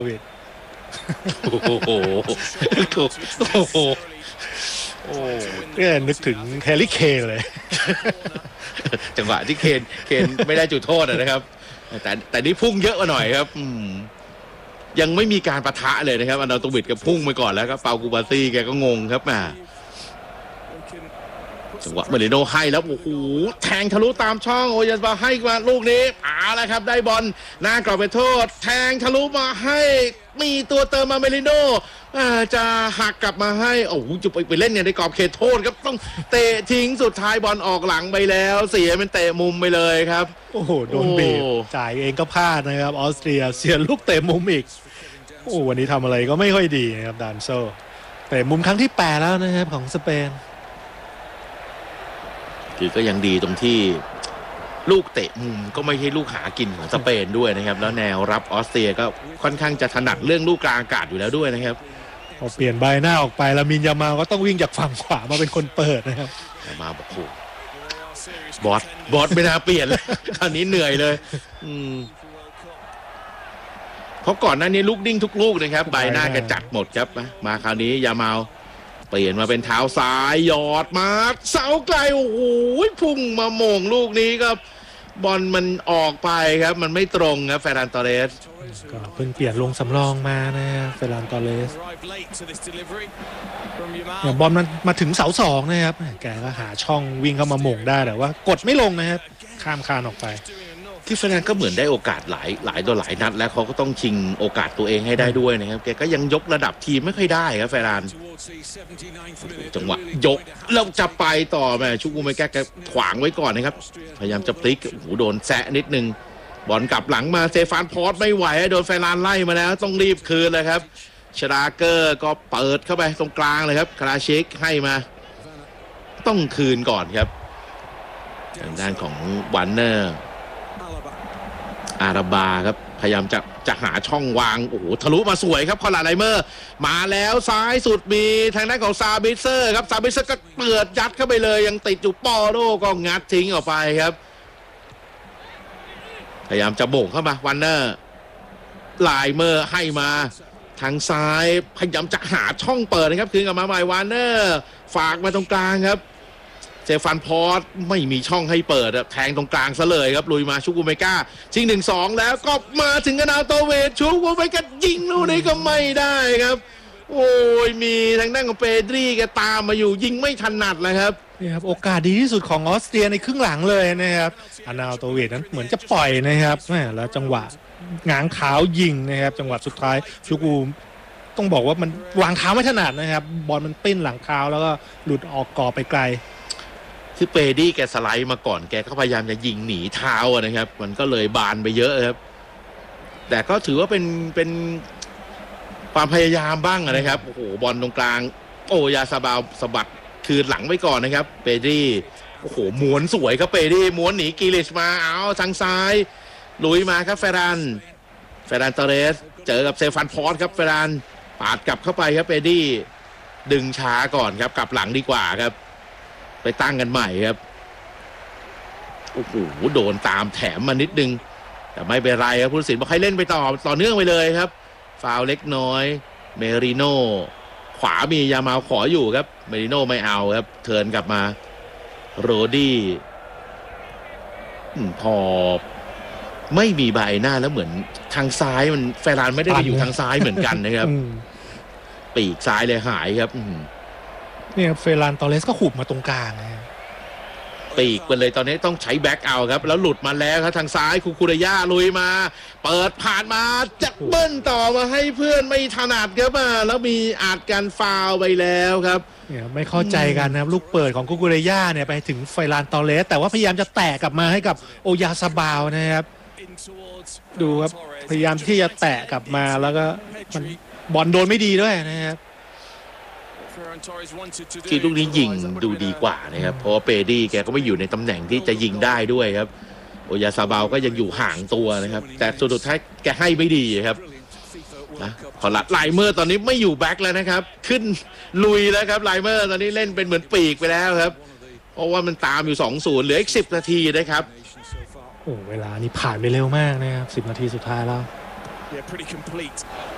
วิดโอ้โหโอ้โหโอ้เนี่ยนึกถึงแฮร์รี่เคนเลยจังหวะที่เคนไม่ได้จุดโทษนะครับแต่นี่พุ่งเยอะกว่าหน่อยครับยังไม่มีการปะทะเลยนะครับอันดาโตวิดกับพุ่งไปก่อนแล้วครับเปากูบาซี่แกก็งงครับจังหวะเมริโนให้แล้วโอ้โหแทงทะลุตามช่องโอยัสบาให้มาลูกนี้แล้วครับได้บอลหน้ากรอบไปโทษแทงทะลุมาให้มีตัวเติมมาเมริโนจะหักกลับมาให้โอ้โหจะไปเล่นเนี่ยในกรอบเขตโทษครับต้องเตะทิ้งสุดท้ายบอลออกหลังไปแล้วเสียเป็นเตะมุมไปเลยครับโอ้โหโดนบีบจ่ายเองก็พลาดนะครับออสเตรียเสียลูกเตะมุมอีกโอ้วันนี้ทำอะไรก็ไม่ค่อยดีนะครับดานโซเตะมุมครั้งที่8แล้วนะครับของสเปนคือก็ยังดีตรงที่ลูกเตะมุมก็ไม่ใช่ลูกหากินของสเปนด้วยนะครับแล้วแนวรับออสเตรียก็ค่อนข้างจะถนัดเรื่องลูกกลางอากาศอยู่แล้วด้วยนะครับพอเปลี่ยนใบหน้าออกไปแล้วมินยามาก็ต้องวิ่งจากฝั่งขวามาเป็นคนเปิดนะครับมาบอกโอ้บอสไม่น่าเปลี่ยนเลยคราวนี้เหนื่อยเลยเพราะก่อนหน้านี้ลูกดิ้งทุกลูกนะครับใบหน้าแกจัดหมดครับมาคราวนี้ยามาเปลี่ยนมาเป็นเท้าซ้ายหยอดมาเสาไกลโอ้โหพุ่งมาโมงลูกนี้ครับบอลมันออกไปครับมันไม่ตรงครับเฟรนันโตเรสก็เพิ่งเปลี่ยนลงสำรองมานะเฟรนันโตเรสอย่างบอลมันมาถึงเสาสองนะครับแกก็หาช่องวิ่งเข้ามาโมงได้แต่ว่ากดไม่ลงนะครับข้ามคานออกไปที่เฟรนันก็เหมือนได้โอกาสหลายต่อหลายนัดแล้วเขาก็ต้องชิงโอกาสตัวเองให้ได้ด้วยนะครับแกก็ยังยกระดับทีมไม่ค่อยได้ครับเฟรนันจังหวะยกแล้วจะไปต่อแม่ชุกุเมแกขวางไว้ก่อนนะครับพยายามจะพลิกโอ้โหโดนแซะนิดนึงบอลกลับหลังมาเซฟานพอร์ตไม่ไหวโดนเฟรนันไล่มาแล้วต้องรีบคืนเลยครับชราเกอร์ก็เปิดเข้าไปตรงกลางเลยครับคาราชิกให้มาต้องคืนก่อนครับทางด้านของวันเนอร์อาราบาครับพยายามจะหาช่องวางโอ้โหทะลุมาสวยครับคอลาไลเมอร์มาแล้วซ้ายสุดมีทางด้านของซาบิเซอร์ครับซาบิเซอร์ก็เปิดยัดเข้าไปเลยยังติดอยู่ปอโรก็งัดทิ้งออกไปครับพยายามจะโบ่งเข้ามาวันเนอร์ไลเมอร์ให้มาทางซ้ายพยายามจะหาช่องเปิดนะครับคืนกลับมาใหม่วันเนอร์ฝากมาตรงกลางครับเซฟันพอร์ตไม่มีช่องให้เปิดแทงตรงกลางซะเลยครับลุยมาชุกุเมกาชิง 1-2 แล้วก็มาถึงกระนาโตเวทชุกุเมกายิงลูกนี้ก็ไม่ได้ครับโอ้ยมีทางด้านของเปดรีแกตามมาอยู่ยิงไม่ถนัดเลยครับนี่ครับโอกาสดีที่สุดของออสเตรียในครึ่งหลังเลยนะครับอานาโตเวทนั้นเหมือนจะปล่อยนะครับแล้วจังหวะง้างเท้ายิงนะครับจังหวะสุดท้ายชุกุต้องบอกว่ามันวางเท้าไม่ถนัดนะครับบอลมันปิ้นหลังเท้าแล้วก็หลุดออกกรอบไปไกลคือเปดี้แกสไลด์มาก่อนแกก็พยายามจะยิงหนีเท้านะครับมันก็เลยบานไปเยอะครับแต่ก็ถือว่าเป็นความพยายามบ้างนะครับโอ้โหบอลตรงกลางโอยาซาบาวสะบัดคืนหลังไว้ก่อนนะครับเปดี้โอ้โหม้วนสวยครับเปดี้ม้วนหนีกิลิชมาเอาทางซ้ายลุยมาครับเฟรนันโตเรสเจอกับเซฟันพอร์ตครับเฟรนันปาดกลับเข้าไปครับเปดี้ดึงช้าก่อนครับกลับหลังดีกว่าครับไปตั้งกันใหม่ครับโอ้โหโดนตามแถมมานิดนึงแต่ไม่เป็นไรครับผู้ตัดสินบอกให้เล่นไปต่อเนื่องไปเลยครับฟาวเล็กน้อยเมริโน่ขวามียามาขออยู่ครับเมริโน่ไม่เอาครับเทิร์นกลับมาโรดี้พอไม่มีใบหน้าแล้วเหมือนทางซ้ายมันแฟรานไม่ได้ไปอยู่ทางซ้ายเหมือนกันนะครับปีกซ้ายเลยหายครับนี่ครับเฟรานตอเรสก็ขุบมาตรงกลางนะปีกไปเลยตอนนี้ต้องใช้แบ็กเอาครับแล้วหลุดมาแล้วครับทางซ้ายคูเรย่าลุยมาเปิดผ่านมาจักเบิ้ลต่อมาให้เพื่อนไม่ถนัดครับแล้วมีอาจการฟาวไปแล้วครับเนี่ยไม่เข้าใจกันนะครับลูกเปิดของคูเรย่าเนี่ยไปถึงเฟรานตอเรสแต่ว่าพยายามจะแตะกลับมาให้กับโอยาซาบาวนะครับดูครับพยายามที่จะแตะกลับมาแล้วก็มันบอลโดนไม่ดีด้วยนะครับที่ลูกนี้ยิงดูดีกว่านะครับเพราะเปดี้แกก็ไม่อยู่ในตำแหน่งที่จะยิงได้ด้วยครับโอยาซาบาวก็ยังอยู่ห่างตัวนะครับแต่สุดท้ายแกให้ไม่ดีครับนะพอไลเมอร์ตอนนี้ไม่อยู่แบ็คแล้วนะครับขึ้นลุยแล้วครับไลเมอร์ตอนนี้เล่นเป็นเหมือนปีกไปแล้วครับเพราะว่ามันตามอยู่ 2-0 เหลืออีก10 นาทีนะครับโอ้เวลานี่ผ่านไปเร็วมากนะครับ10 นาทีสุดท้ายแล้ว